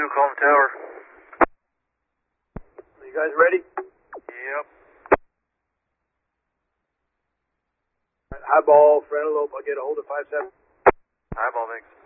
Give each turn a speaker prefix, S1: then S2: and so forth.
S1: calling the tower.
S2: You guys ready?
S1: Yep.
S2: Highball for Antelope. I'll get a hold of 5-7.
S1: Highball, thanks.